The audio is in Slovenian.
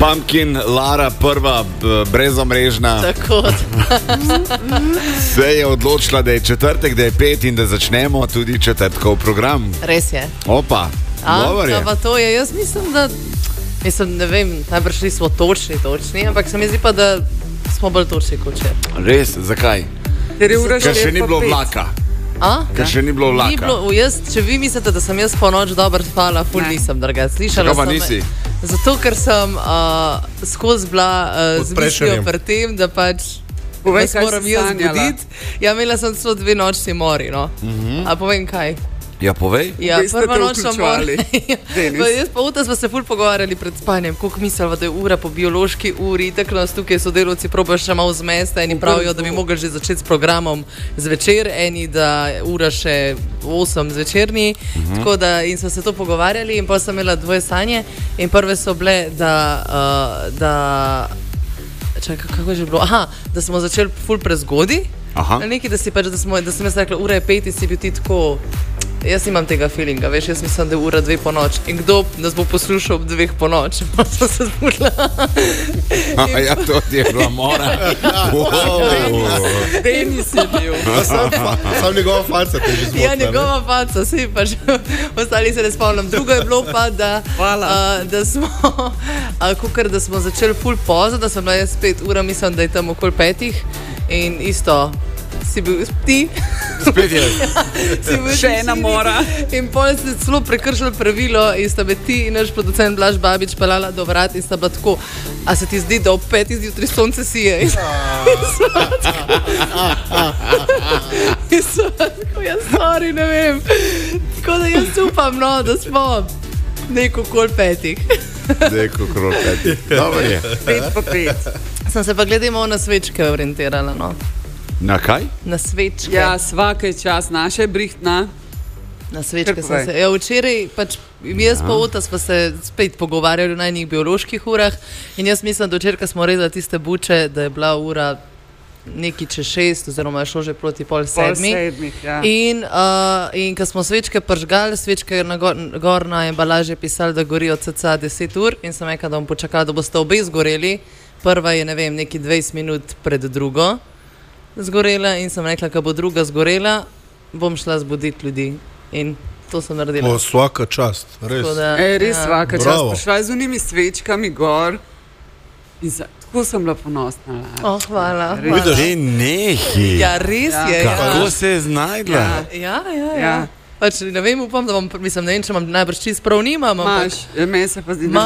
Pumpkin, Lara, prva brezomrežna. Tako. Se je odločila, da je četrtek, da je 5 in da začnemo tudi četrtkov program. Res je. Opa, dobro je. Pa to je, jaz mislim, da, ne vem, najbrž nismo točni, ampak se mi zdi pa, da smo bolj točni kot če. Res, zakaj? Ker še ni bilo vlaka. Ker še ni bilo vlaka. Če vi mislite, da sem jaz po noč dobro spala, ful nisem, drga. Slišala sem. Kako pa nisi? Zato, ker sem skozi bila z mislijo pri tem, da pač vas moram jaz zbuditi. Ja, imela sem celo 2 nočni mori, no. A povem kaj? Ja, povej. Ja, prva nočna mori. Jaz pa uta smo se ful pogovarjali pred spanjem, koliko mislila, da je ura po biološki uri, tako nas tukaj sodelovci probajo še malo zmesta, eni pravijo, da bi mogli že začeti s programom zvečer, eni, da ura še 8 zvečerni, tako da in smo se to pogovarjali in potem sem imela 2 sanje in prve so bile, čakaj, kako je že bilo? Da smo začeli ful prezgodi, nekaj, da sem jaz rekla, ura je 5 in si bil ti tako. Jaz imam tega feelinga, veš, jaz mislim, da je ura 2 po noč. In kdo nas bo poslušal ob 2 po noč? Pa smo se zbudila. Ja, to ti je bila mora. Denis je bil. Sam njegova faca te že zmotila. Ja, njegova faca, svi pa že ostali se ne spomnim. Drugo je bilo pa, da smo, kukor, da smo začeli ful pozno, da sem bila jaz 5 ura, mislim, da je tam okoli 5 in isto. Si bil ti. Spet je. Še ena mora. In potem si celo prekršil pravilo in sta me ti in naš producent Blaž Babič pelala do vrat in sta bila tako, a se ti zdi, da ob 5 zjutraj sonce sije? In so tako, jaz sorry, ne vem. Tako da jaz upam, no, da smo neko kol 5. Neko kol 5. Dobro je. 5 pa 5. Sem se pa glede malo na svečke orientirala, no. Na kaj? Na svečke. Ja, svaka je čas, naša je brihtna. Na svečke sem se. Ja, včeraj pač jaz pa uta smo se spet pogovarjali o najnih bioloških urah in jaz mislim, da včeraj smo rezali tiste buče, da je bila ura neki čez 6 oziroma je šlo že proti 6:30. Ja. In ko smo svečke pržgali, svečke je gor na embalaži pisali, da gorijo cca 10 ur in sem rekla, da bom počakala, da boste obe zgoreli. Prva je, ne vem, neki 20 minut pred drugo zgorela in sem rekla, ko bo druga zgorela, bom šla zbuditi ljudi in to sem naredila. Svaka čast, res. Res svaka čast. Prišla je z unimi svečkami gor in tako sem bila ponosna. Hvala. Nehi. Ja, res je. Kako se je znajdla? Ja. Pač ne vem, upam, da bom, mislim, ne vem, če imam najbrž čist prav, nimam. Imaš, meni se pa zdi, da